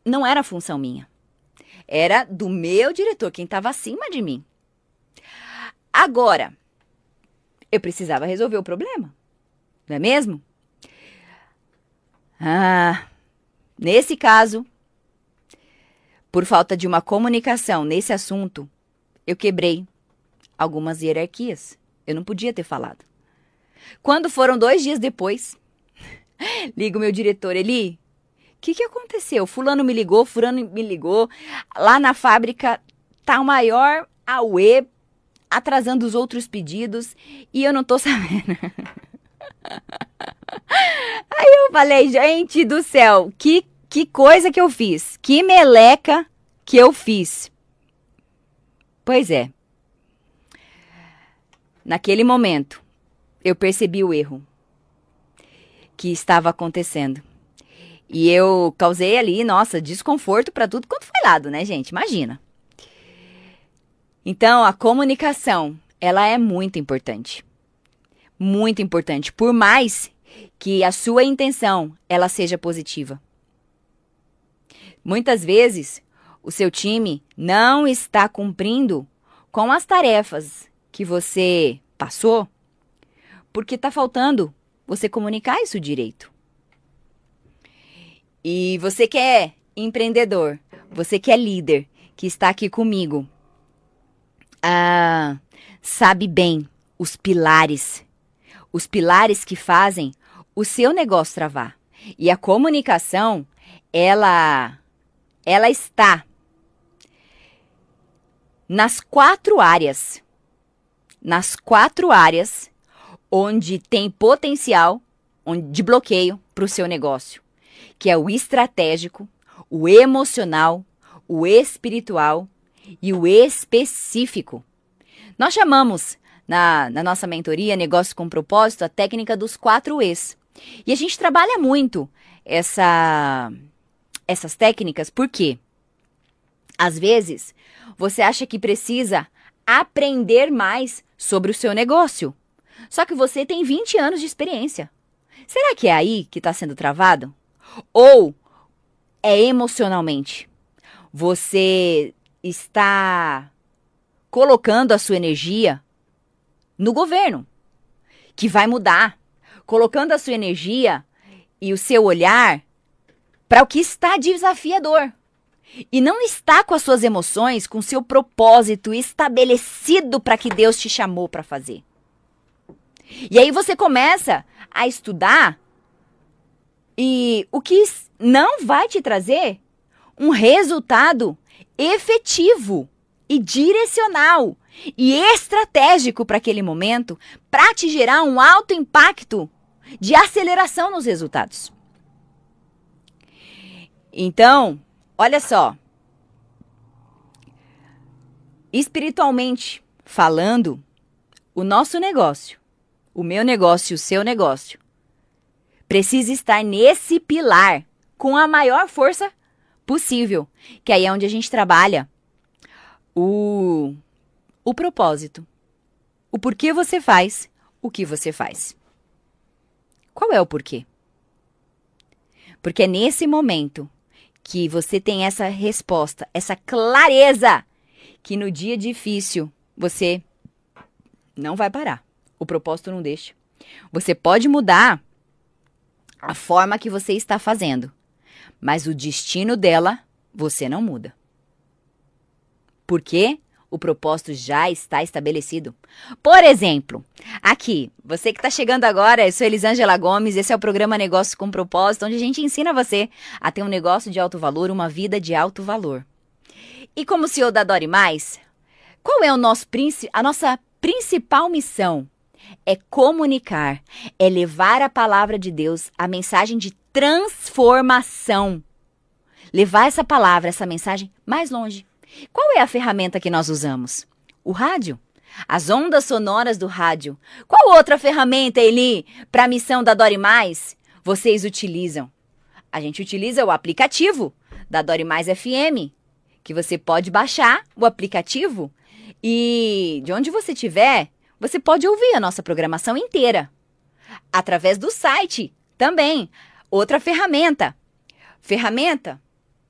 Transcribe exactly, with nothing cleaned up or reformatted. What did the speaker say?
não era função minha. Era do meu diretor, quem estava acima de mim. Agora, eu precisava resolver o problema, não é mesmo? Ah, nesse caso, por falta de uma comunicação nesse assunto, eu quebrei algumas hierarquias. Eu não podia ter falado. Quando foram dois dias depois, liga o meu diretor, Eli, o que, que aconteceu? Fulano me ligou, fulano me ligou. Lá na fábrica tá o maior auê, atrasando os outros pedidos e eu não tô sabendo. Aí eu falei, gente do céu, que, que coisa que eu fiz. Que meleca que eu fiz. Pois é. Naquele momento, eu percebi o erro que estava acontecendo. E eu causei ali, nossa, desconforto para tudo quanto foi lado, né, gente? Imagina. Então, a comunicação, ela é muito importante. Muito importante. Por mais que a sua intenção, ela seja positiva. Muitas vezes, o seu time não está cumprindo com as tarefas que você passou, porque está faltando você comunicar isso direito. E você que é empreendedor, você que é líder, que está aqui comigo, ah, sabe bem os pilares, os pilares que fazem o seu negócio travar. E a comunicação, ela, ela está nas quatro áreas, nas quatro áreas onde tem potencial de bloqueio para o seu negócio. Que é o estratégico, o emocional, o espiritual e o específico. Nós chamamos, na, na nossa mentoria Negócio com Propósito, a técnica dos quatro E's. E a gente trabalha muito essa, essas técnicas porque, às vezes, você acha que precisa aprender mais sobre o seu negócio. Só que você tem vinte anos de experiência. Será que é aí que está sendo travado? Ou é emocionalmente? Você está colocando a sua energia no governo, que vai mudar. Colocando a sua energia e o seu olhar para o que está desafiador. E não está com as suas emoções, com o seu propósito estabelecido para que Deus te chamou para fazer. E aí você começa a estudar e o que não vai te trazer um resultado efetivo e direcional e estratégico para aquele momento, para te gerar um alto impacto de aceleração nos resultados. Então, olha só, espiritualmente falando, o nosso negócio, o meu negócio e o seu negócio, precisa estar nesse pilar com a maior força possível, que aí é onde a gente trabalha o, o propósito, o porquê você faz o que você faz. Qual é o porquê? Porque é nesse momento que você tem essa resposta, essa clareza, que no dia difícil você não vai parar. O propósito não deixa. Você pode mudar a forma que você está fazendo, mas o destino dela você não muda. Por quê? O propósito já está estabelecido. Por exemplo, aqui, você que está chegando agora, eu sou Elisângela Gomes, esse é o programa Negócio com Propósito, onde a gente ensina você a ter um negócio de alto valor, uma vida de alto valor. E como C E O da Dore Mais, qual é o nosso, a nossa principal missão? É comunicar, é levar a palavra de Deus, a mensagem de transformação. Levar essa palavra, essa mensagem mais longe. Qual é a ferramenta que nós usamos? O rádio. As ondas sonoras do rádio. Qual outra ferramenta, Eli, para a missão da Dore Mais, vocês utilizam? A gente utiliza o aplicativo da Dore Mais F M, que você pode baixar o aplicativo e de onde você estiver, você pode ouvir a nossa programação inteira. Através do site também. Outra ferramenta. Ferramenta